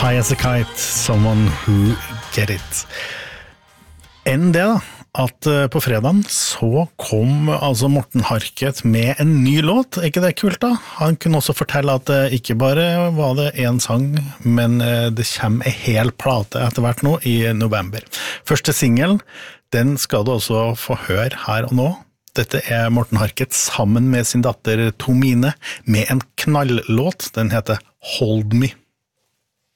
High as a kite, someone who get it. Enn det da, at på fredagen så kom altså Morten Harket med en ny låt, er ikke det kult da? Han kunne også fortelle at ikke bare var det en sang, men det kommer en hel plate etter hvert nå i november. Første singelen, den skal du også få høre her og nå. Dette er Morten Harket sammen med sin datter Tomine med en knalllåt, den heter Hold Me.